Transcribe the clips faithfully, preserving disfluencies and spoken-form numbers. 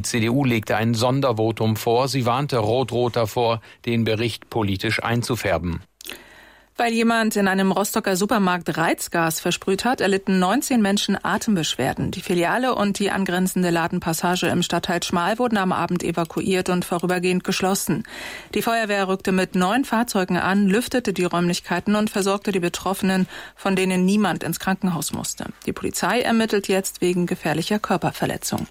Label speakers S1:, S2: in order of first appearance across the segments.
S1: C D U legte ein Sondervotum vor. Sie warnte Rot-Rot davor, den Bericht politisch einzufärben.
S2: Weil jemand in einem Rostocker Supermarkt Reizgas versprüht hat, erlitten neunzehn Menschen Atembeschwerden. Die Filiale und die angrenzende Ladenpassage im Stadtteil Schmal wurden am Abend evakuiert und vorübergehend geschlossen. Die Feuerwehr rückte mit neun Fahrzeugen an, lüftete die Räumlichkeiten und versorgte die Betroffenen, von denen niemand ins Krankenhaus musste. Die Polizei ermittelt jetzt wegen gefährlicher Körperverletzung.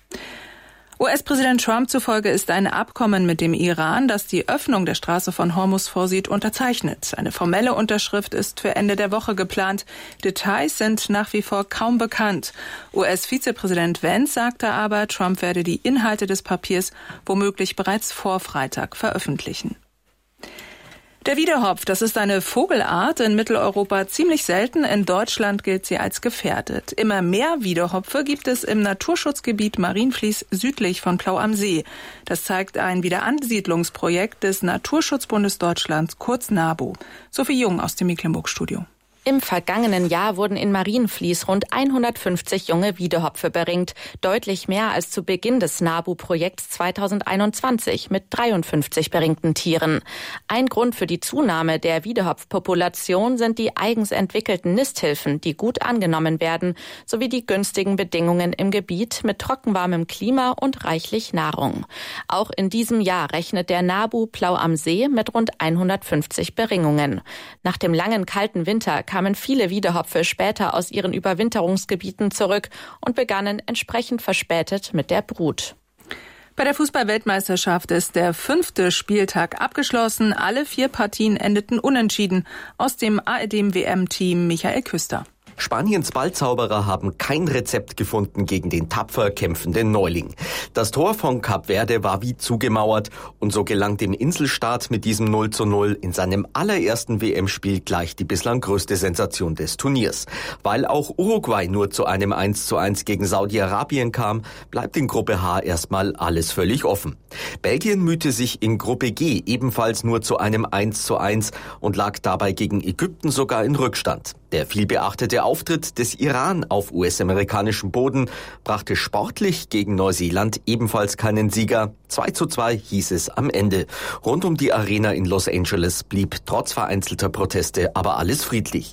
S2: U S-Präsident Trump zufolge ist ein Abkommen mit dem Iran, das die Öffnung der Straße von Hormuz vorsieht, unterzeichnet. Eine formelle Unterschrift ist für Ende der Woche geplant. Details sind nach wie vor kaum bekannt. U S-Vizepräsident Vance sagte aber, Trump werde die Inhalte des Papiers womöglich bereits vor Freitag veröffentlichen. Der Wiedehopf, das ist eine Vogelart, in Mitteleuropa ziemlich selten, in Deutschland gilt sie als gefährdet. Immer mehr Wiedehopfe gibt es im Naturschutzgebiet Marienfließ südlich von Plau am See. Das zeigt ein Wiederansiedlungsprojekt des Naturschutzbundes Deutschlands, kurz NABU. Sophie Jung aus dem Mecklenburg-Studio.
S3: Im vergangenen Jahr wurden in Marienfließ rund hundertfünfzig junge Wiedehopfe beringt. Deutlich mehr als zu Beginn des NABU-Projekts zweitausendeinundzwanzig mit dreiundfünfzig beringten Tieren. Ein Grund für die Zunahme der Wiedehopfpopulation sind die eigens entwickelten Nisthilfen, die gut angenommen werden, sowie die günstigen Bedingungen im Gebiet mit trockenwarmem Klima und reichlich Nahrung. Auch in diesem Jahr rechnet der NABU Plau am See mit rund hundertfünfzig Beringungen. Nach dem langen kalten Winter kamen viele Wiedehopfe später aus ihren Überwinterungsgebieten zurück und begannen entsprechend verspätet mit der Brut.
S2: Bei der Fußball-Weltmeisterschaft ist der fünfte Spieltag abgeschlossen. Alle vier Partien endeten unentschieden. Aus dem A R D-W M-Team Michael Küster.
S4: Spaniens Ballzauberer haben kein Rezept gefunden gegen den tapfer kämpfenden Neuling. Das Tor von Kap Verde war wie zugemauert und so gelang dem Inselstaat mit diesem null zu null in seinem allerersten W M-Spiel gleich die bislang größte Sensation des Turniers. Weil auch Uruguay nur zu einem eins zu eins gegen Saudi-Arabien kam, bleibt in Gruppe H erstmal alles völlig offen. Belgien mühte sich in Gruppe G ebenfalls nur zu einem eins zu eins und lag dabei gegen Ägypten sogar in Rückstand. Der vielbeachtete Auftritt des Iran auf U S-amerikanischem Boden brachte sportlich gegen Neuseeland ebenfalls keinen Sieger. zwei zu zwei hieß es am Ende. Rund um die Arena in Los Angeles blieb trotz vereinzelter Proteste aber alles friedlich.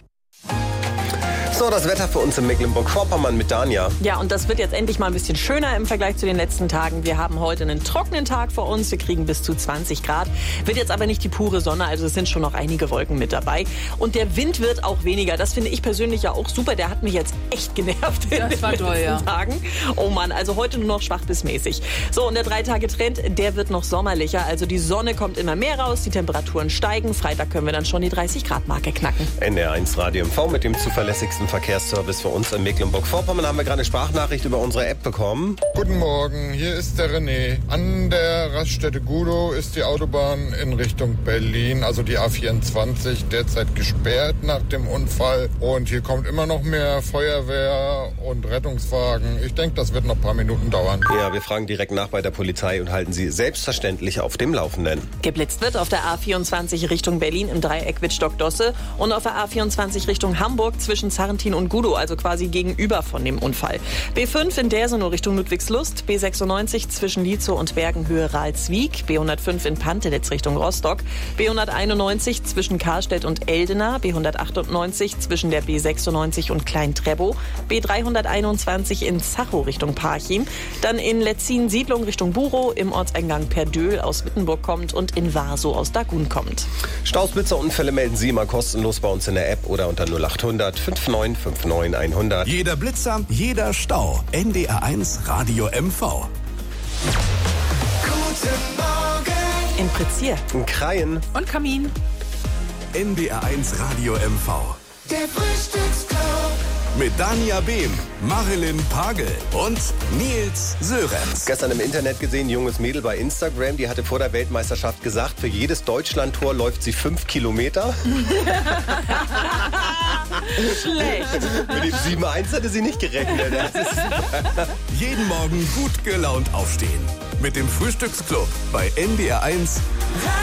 S5: So, das Wetter für uns in Mecklenburg-Vorpommern mit Dania.
S6: Ja, und das wird jetzt endlich mal ein bisschen schöner im Vergleich zu den letzten Tagen. Wir haben heute einen trockenen Tag vor uns. Wir kriegen bis zu zwanzig Grad. Wird jetzt aber nicht die pure Sonne, also es sind schon noch einige Wolken mit dabei. Und der Wind wird auch weniger. Das finde ich persönlich ja auch super. Der hat mich jetzt echt genervt in
S2: das war
S6: den
S2: toll,
S6: letzten
S2: ja.
S6: Tagen. Oh Mann, also heute nur noch schwach bis mäßig. So, und der Drei-Tage-Trend, der wird noch sommerlicher. Also die Sonne kommt immer mehr raus, die Temperaturen steigen. Freitag können wir dann schon die dreißig Grad Marke knacken.
S5: N R eins Radio M V mit dem zuverlässigsten Verkehrsservice für uns in Mecklenburg-Vorpommern haben wir gerade eine Sprachnachricht über unsere App bekommen.
S7: Guten Morgen, hier ist der René. An der Raststätte Gudow ist die Autobahn in Richtung Berlin, also die A vierundzwanzig, derzeit gesperrt nach dem Unfall. Und hier kommt immer noch mehr Feuerwehr und Rettungswagen. Ich denke, das wird noch ein paar Minuten dauern.
S5: Ja, wir fragen direkt nach bei der Polizei und halten Sie selbstverständlich auf dem Laufenden.
S6: Geblitzt wird auf der A vierundzwanzig Richtung Berlin im Dreieck Wittstock-Dosse und auf der A vierundzwanzig Richtung Hamburg zwischen Sarrentin und Gudow, also quasi gegenüber von dem Unfall. B fünf in Dersenow Richtung Ludwigslust, B sechsundneunzig zwischen Lietzow und Bergenhöhe Ralswiek, B hundertfünf in Pantelitz Richtung Rostock, B hunderteinundneunzig zwischen Karlstedt und Eldena, B hundertachtundneunzig zwischen der B sechsundneunzig und Klein-Treppow, B dreihunderteinundzwanzig in Zachow Richtung Parchim, dann in Letzin-Siedlung Richtung Burow, im Ortseingang Perdöhl aus Wittenburg kommt und in Warsow aus Dagun kommt.
S5: Staus, Blitzer, Unfälle melden Sie immer kostenlos bei uns in der App oder unter null achthundert fünfundneunzig neunundfünfzig hundert.
S8: Jeder Blitzer, jeder Stau. N D R eins Radio M V.
S9: Guten Morgen.
S6: In Pretzier.
S5: In Kraien.
S2: Und Kamin.
S8: N D R eins Radio M V.
S9: Der Frühstücksclub.
S8: Mit Dania Behm, Marilyn Pagel und Nils Sörenz.
S5: Gestern im Internet gesehen, junges Mädel bei Instagram, die hatte vor der Weltmeisterschaft gesagt, für jedes Deutschland-Tor läuft sie fünf Kilometer.
S6: Schlecht.
S5: Mit dem sieben eins hatte sie nicht gerechnet. Das ist
S8: Jeden Morgen gut gelaunt aufstehen. Mit dem Frühstücksclub bei N D R eins